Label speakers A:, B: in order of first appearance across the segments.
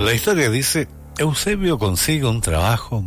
A: La historia dice, Eusebio consigue un trabajo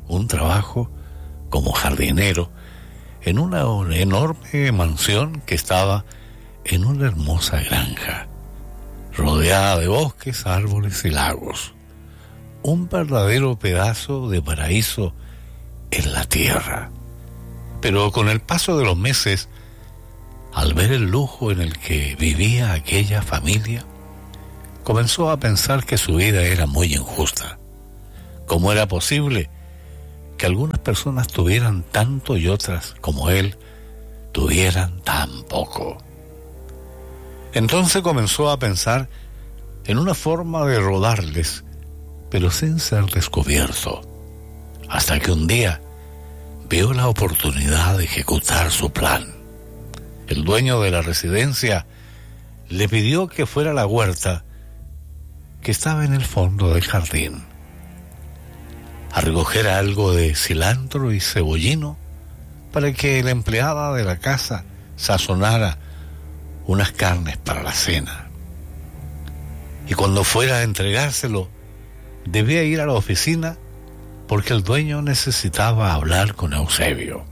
A: como jardinero en una enorme mansión que estaba en una hermosa granja, rodeada de bosques, árboles y lagos. Un verdadero pedazo de paraíso en la tierra. Pero con el paso de los meses, al ver el lujo en el que vivía aquella familia, comenzó a pensar que su vida era muy injusta. ¿Cómo era posible que algunas personas tuvieran tanto y otras, como él, tuvieran tan poco? Entonces comenzó a pensar en una forma de rodarles, pero sin ser descubierto, hasta que un día vio la oportunidad de ejecutar su plan. El dueño de la residencia le pidió que fuera a la huerta que estaba en el fondo del jardín, a recoger algo de cilantro y cebollino para que la empleada de la casa sazonara unas carnes para la cena. Y cuando fuera a entregárselo, debía ir a la oficina porque el dueño necesitaba hablar con Eusebio.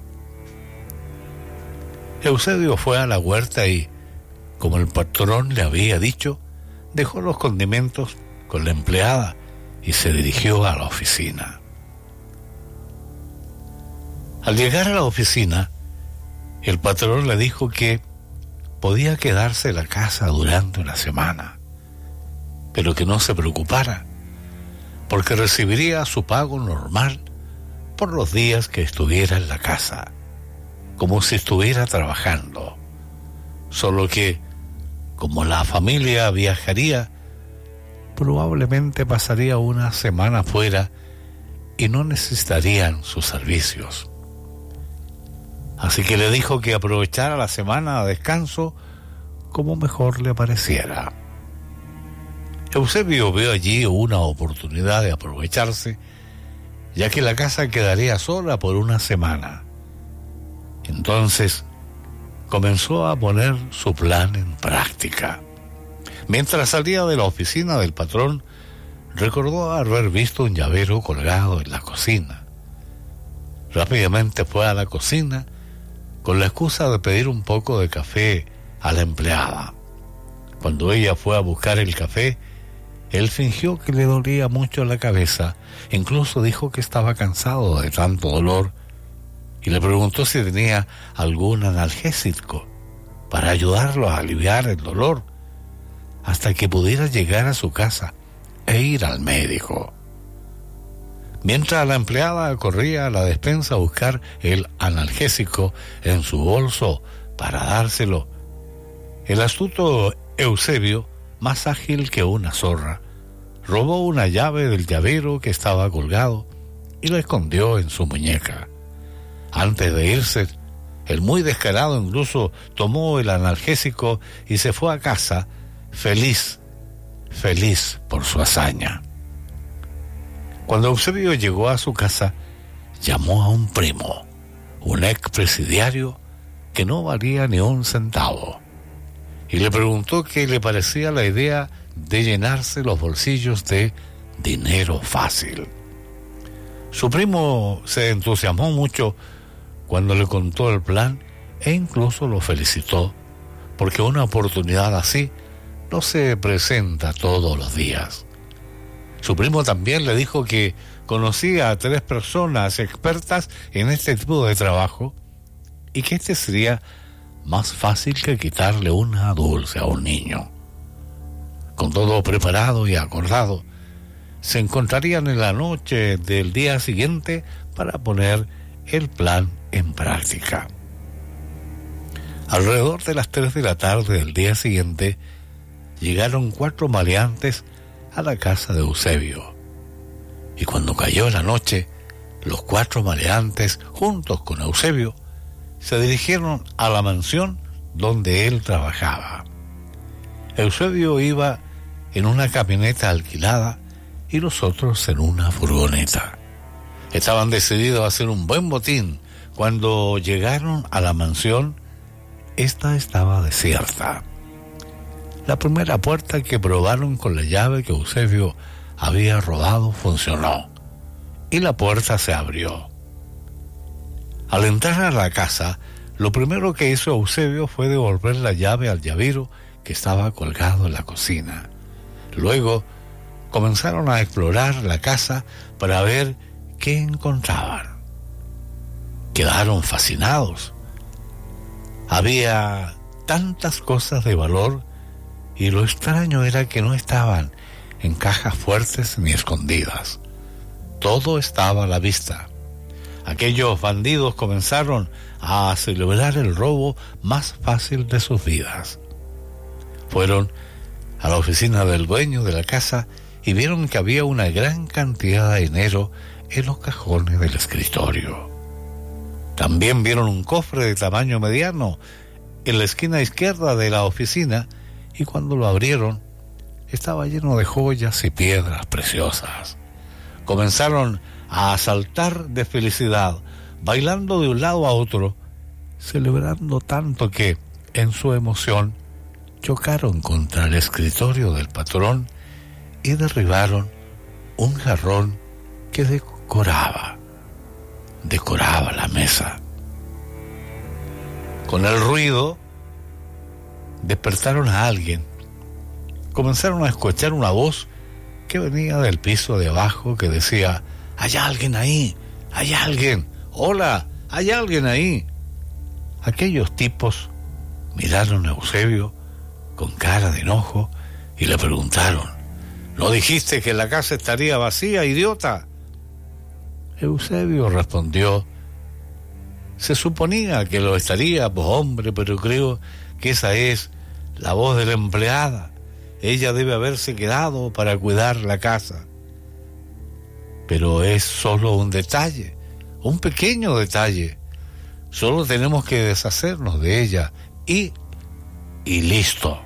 A: Eusebio fue a la huerta y, como el patrón le había dicho, dejó los condimentos con la empleada y se dirigió a la oficina. Al llegar a la oficina, el patrón le dijo que podía quedarse en la casa durante una semana, pero que no se preocupara, porque recibiría su pago normal por los días que estuviera en la casa, como si estuviera trabajando. Solo que, como la familia viajaría, probablemente pasaría una semana fuera y no necesitarían sus servicios. Así que le dijo que aprovechara la semana de descanso como mejor le pareciera. Eusebio vio allí una oportunidad de aprovecharse, ya que la casa quedaría sola por una semana. Entonces comenzó a poner su plan en práctica. Mientras salía de la oficina del patrón, recordó haber visto un llavero colgado en la cocina. Rápidamente fue a la cocina con la excusa de pedir un poco de café a la empleada. Cuando ella fue a buscar el café, él fingió que le dolía mucho la cabeza, incluso dijo que estaba cansado de tanto dolor y le preguntó si tenía algún analgésico para ayudarlo a aliviar el dolor hasta que pudiera llegar a su casa e ir al médico. Mientras la empleada corría a la despensa a buscar el analgésico en su bolso para dárselo, el astuto Eusebio, más ágil que una zorra, robó una llave del llavero que estaba colgado y la escondió en su muñeca. Antes de irse, el muy descarado incluso tomó el analgésico y se fue a casa, feliz por su hazaña. Cuando Eusebio llegó a su casa, llamó a un primo, un expresidiario que no valía ni un centavo, y le preguntó qué le parecía la idea de llenarse los bolsillos de dinero fácil. Su primo se entusiasmó mucho cuando le contó el plan e incluso lo felicitó, porque una oportunidad así no se presenta todos los días. Su primo también le dijo que conocía a 3 personas expertas en este tipo de trabajo y que este sería más fácil que quitarle una dulce a un niño. Con todo preparado y acordado, se encontrarían en la noche del día siguiente para poner el plan en práctica. Alrededor de las 3 de la tarde del día siguiente, llegaron 4 maleantes a la casa de Eusebio. Y cuando cayó la noche, los 4 maleantes, juntos con Eusebio, se dirigieron a la mansión donde él trabajaba. Eusebio iba en una camioneta alquilada y los otros en una furgoneta. Estaban decididos a hacer un buen botín. Cuando llegaron a la mansión, esta estaba desierta. La primera puerta que probaron con la llave que Eusebio había robado funcionó y la puerta se abrió. Al entrar a la casa, lo primero que hizo Eusebio fue devolver la llave al llavero que estaba colgado en la cocina. Luego comenzaron a explorar la casa para ver qué encontraban. Quedaron fascinados. Había tantas cosas de valor y lo extraño era que no estaban en cajas fuertes ni escondidas. Todo estaba a la vista. Aquellos bandidos comenzaron a celebrar el robo más fácil de sus vidas. Fueron a la oficina del dueño de la casa y vieron que había una gran cantidad de dinero en los cajones del escritorio. También vieron un cofre de tamaño mediano en la esquina izquierda de la oficina y cuando lo abrieron estaba lleno de joyas y piedras preciosas. Comenzaron a saltar de felicidad, bailando de un lado a otro, celebrando tanto que, en su emoción, chocaron contra el escritorio del patrón y derribaron un jarrón que decoraba la mesa. Con el ruido, despertaron a alguien. Comenzaron a escuchar una voz que venía del piso de abajo que decía: «¿Hay alguien ahí? ¿Hay alguien? ¡Hola! ¿Hay alguien ahí?». Aquellos tipos miraron a Eusebio con cara de enojo y le preguntaron: «¿No dijiste que la casa estaría vacía, idiota?». Eusebio respondió: «Se suponía que lo estaría, pues hombre, pero creo que esa es la voz de la empleada. Ella debe haberse quedado para cuidar la casa. Pero es solo un detalle, un pequeño detalle. Solo tenemos que deshacernos de ella y listo».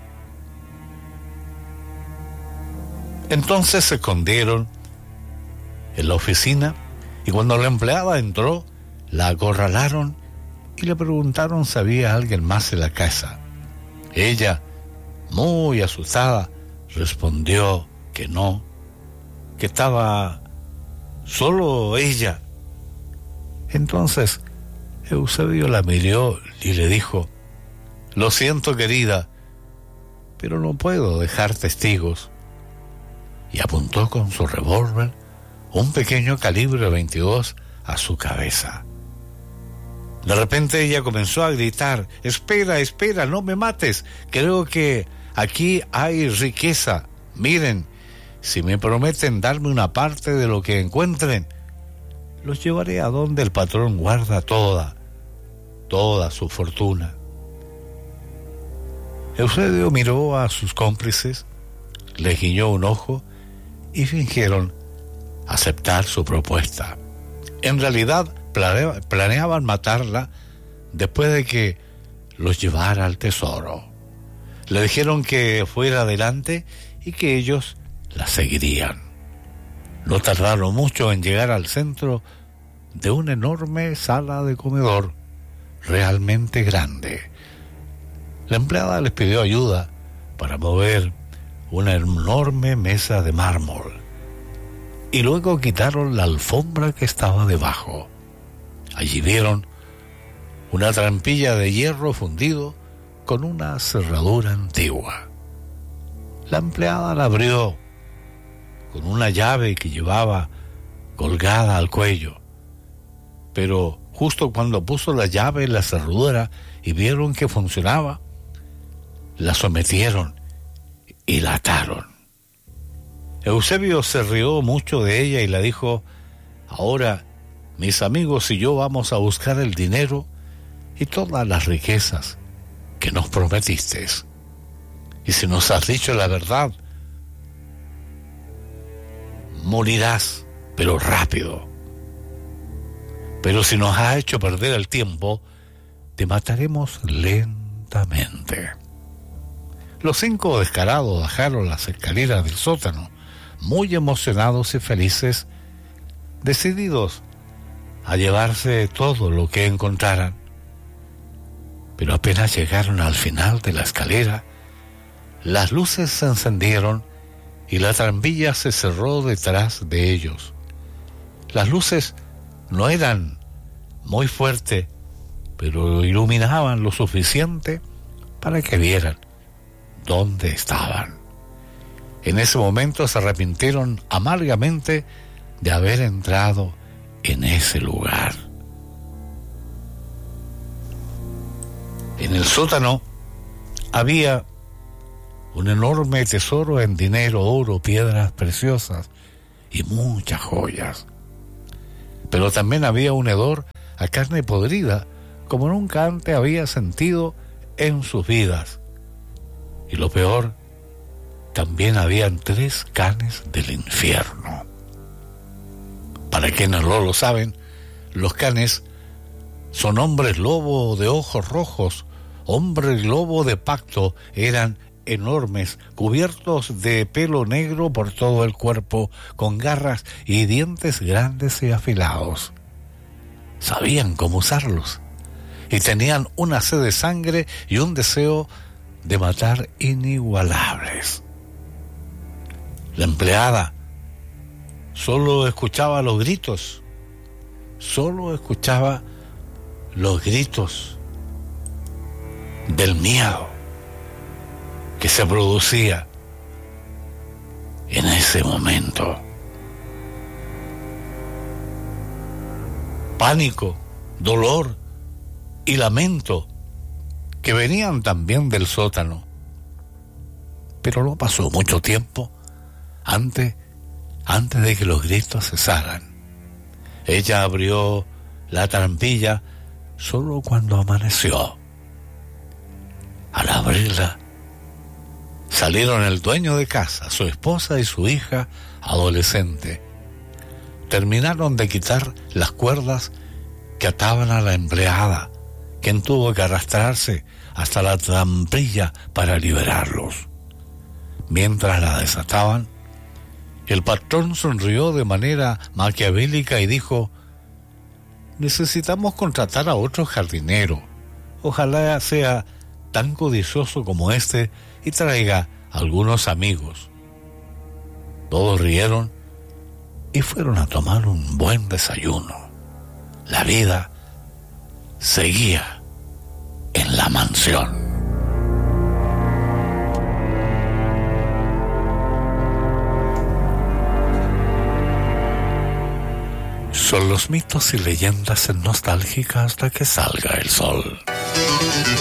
A: Entonces se escondieron en la oficina y cuando la empleada entró, la acorralaron y le preguntaron si había alguien más en la casa. Ella, muy asustada, respondió que no, que estaba solo ella. Entonces Eusebio la miró y le dijo: «Lo siento, querida, pero no puedo dejar testigos». Y apuntó con su revólver un pequeño calibre 22 a su cabeza. De repente ella comenzó a gritar: «Espera, espera, no me mates. Creo que aquí hay riqueza. Miren, si me prometen darme una parte de lo que encuentren, los llevaré a donde el patrón guarda toda su fortuna». Eusebio miró a sus cómplices, les guiñó un ojo y fingieron aceptar su propuesta. En realidad planeaban matarla después de que los llevara al tesoro. Le dijeron que fuera adelante y que ellos la seguirían. No tardaron mucho en llegar al centro de una enorme sala de comedor, realmente grande. La empleada les pidió ayuda para mover una enorme mesa de mármol y luego quitaron la alfombra que estaba debajo. Allí vieron una trampilla de hierro fundido con una cerradura antigua. La empleada la abrió con una llave que llevaba colgada al cuello, pero justo cuando puso la llave en la cerradura y vieron que funcionaba, la sometieron y la ataron. Eusebio se rió mucho de ella y le dijo: «Ahora mis amigos y yo vamos a buscar el dinero y todas las riquezas que nos prometiste. Y si nos has dicho la verdad, morirás, pero rápido. Pero si nos has hecho perder el tiempo, te mataremos lentamente». Los 5 descarados bajaron las escaleras del sótano, muy emocionados y felices, decididos a llevarse todo lo que encontraran. Pero apenas llegaron al final de la escalera, las luces se encendieron y la trampilla se cerró detrás de ellos. Las luces no eran muy fuertes, pero iluminaban lo suficiente para que vieran dónde estaban. En ese momento se arrepintieron amargamente de haber entrado en ese lugar. En el sótano había un enorme tesoro en dinero, oro, piedras preciosas y muchas joyas. Pero también había un hedor a carne podrida como nunca antes había sentido en sus vidas. Y lo peor, también habían 3 canes del infierno. Para quienes no lo saben, los canes son hombres lobo de ojos rojos, hombres lobo de pacto. Eran enormes, cubiertos de pelo negro por todo el cuerpo, con garras y dientes grandes y afilados. Sabían cómo usarlos y tenían una sed de sangre y un deseo de matar inigualables. La empleada solo escuchaba los gritos del miedo que se producía en ese momento. Pánico, dolor y lamento que venían también del sótano. Pero no pasó mucho tiempo antes de que los gritos cesaran. Ella abrió la trampilla solo cuando amaneció. Al abrirla, salieron el dueño de casa, su esposa y su hija adolescente. Terminaron de quitar las cuerdas que ataban a la empleada, quien tuvo que arrastrarse hasta la trampilla para liberarlos. Mientras la desataban, el patrón sonrió de manera maquiavélica y dijo: necesitamos contratar a otro jardinero. Ojalá sea tan codicioso como este y traiga algunos amigos. Todos rieron y fueron a tomar un buen desayuno. La vida seguía en la mansión. Son los mitos y leyendas en Nostálgica hasta que salga el sol.